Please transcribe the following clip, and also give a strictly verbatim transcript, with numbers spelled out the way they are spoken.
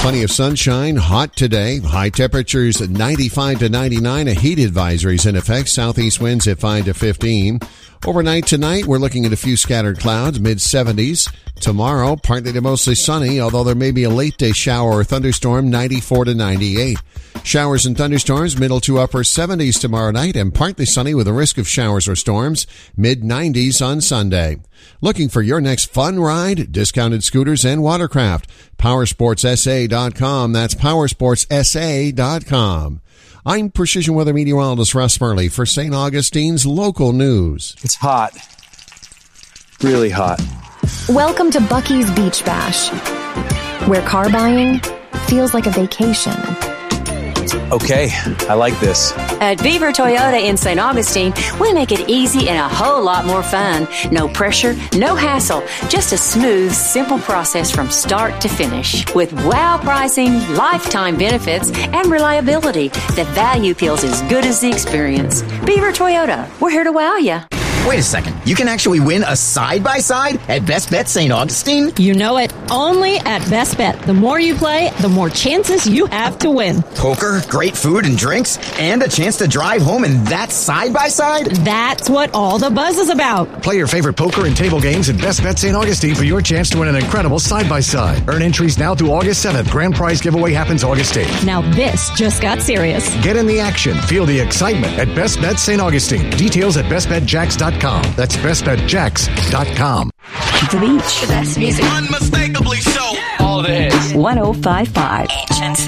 Plenty of sunshine, hot today. High temperatures at ninety-five to ninety-nine. A heat advisory is in effect. Southeast winds at five to fifteen. Overnight tonight, we're looking at a few scattered clouds, mid seventies. Tomorrow, partly to mostly sunny, although there may be a late day shower or thunderstorm, ninety-four to ninety-eight. Showers and thunderstorms, middle to upper seventies tomorrow night, and partly sunny with a risk of showers or storms, mid nineties on Sunday. Looking for your next fun ride? Discounted scooters and watercraft. powersports s a dot com. That's powersports s a dot com. I'm Precision Weather Meteorologist Russ Murley for Saint Augustine's local news. It's hot. Really hot. Welcome to Buc-ee's Beach Bash, where car buying feels like a vacation. Okay, I like this. At Beaver Toyota in Saint Augustine, we make it easy and a whole lot more fun. No pressure, no hassle, just a smooth, simple process from start to finish. With wow pricing, lifetime benefits, and reliability, the value feels as good as the experience. Beaver Toyota, we're here to wow you. Wait a second. You can actually win a side-by-side at Best Bet Saint Augustine? You know it. Only at Best Bet. The more you play, the more chances you have to win. Poker, great food and drinks, and a chance to drive home, and that's side-by-side? That's what all the buzz is about. Play your favorite poker and table games at Best Bet Saint Augustine for your chance to win an incredible side-by-side. Earn entries now through August seventh. Grand prize giveaway happens August eighth. Now this just got serious. Get in the action. Feel the excitement at Best Bet Saint Augustine. Details at best bet jacks dot com. That's best bet jacks dot com. The beach. The best music. Unmistakably so. All the hits. one oh five point five.